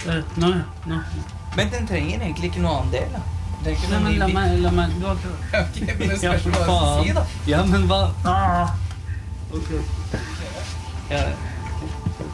Nå. Men den trenger egentlig ikke noe annen del, da. Det er ikke Nei, noe men ny la meg Ok, men det Ja, spørs for hva du skal si, da. Ja, men hva? Ok. Ja,